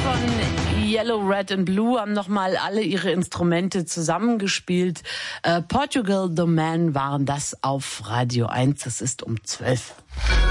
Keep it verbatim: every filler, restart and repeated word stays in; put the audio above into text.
von Yellow, Red and Blue haben nochmal alle ihre Instrumente zusammengespielt. Äh, Portugal The Man waren das auf Radio eins. Es ist um zwölf.